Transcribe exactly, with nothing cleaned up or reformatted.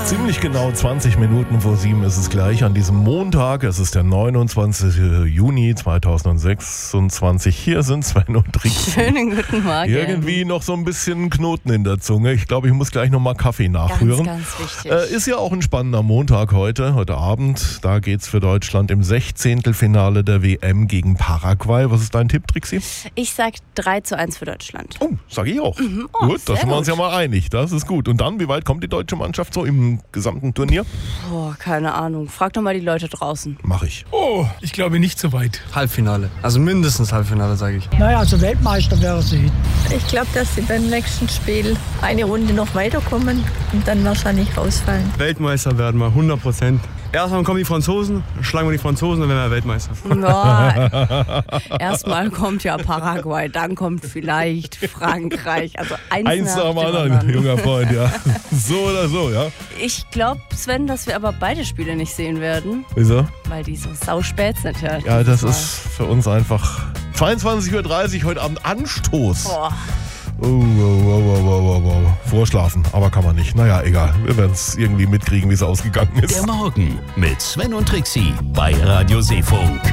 Ziemlich genau zwanzig Minuten vor sieben ist es gleich an diesem Montag. Es ist der neunundzwanzigste Juni zweitausendsechsundzwanzig. Hier sind Sven und Trixie. Schönen guten Morgen. Irgendwie noch so ein bisschen Knoten in der Zunge. Ich glaube, ich muss gleich nochmal Kaffee nachrühren. Ganz, ganz wichtig. Äh, ist ja auch ein spannender Montag heute, heute Abend. Da geht's für Deutschland im Sechzehntelfinale der W M gegen Paraguay. Was ist dein Tipp, Trixie? Ich sag drei zu eins für Deutschland. Oh, sag ich auch. Mhm. Oh, gut, da sehr sind wir uns gut. ja mal einig. Das ist gut. Und dann, wie weit kommt die deutsche Mannschaft so im gesamten Turnier? Oh, keine Ahnung. Frag doch mal die Leute draußen. Mach ich. Oh, ich glaube nicht so weit. Halbfinale. Also mindestens Halbfinale, sage ich. Naja, also Weltmeister wäre sie. Ich glaube, dass sie beim nächsten Spiel eine Runde noch weiterkommen und dann wahrscheinlich rausfallen. Weltmeister werden wir, hundert Prozent. Erstmal kommen die Franzosen, schlagen wir die Franzosen, dann werden wir Weltmeister. No. Erstmal kommt ja Paraguay, dann kommt vielleicht Frankreich. Also eins, Eins nach dem dem anderen, junger Freund, ja. So oder so, ja. Ich glaube, Sven, dass wir aber beide Spiele nicht sehen werden, Wieso? weil die so sauspät sind. Ja, Ja, das dieses Mal. ist für uns einfach zweiundzwanzig Uhr dreißig heute Abend Anstoß. Boah. Oh, oh, oh, oh, oh, oh, oh. Vorschlafen, aber kann man nicht. Naja, egal. Wir werden es irgendwie mitkriegen, wie es ausgegangen ist. Der Morgen mit Sven und Trixie bei Radio Seefunk.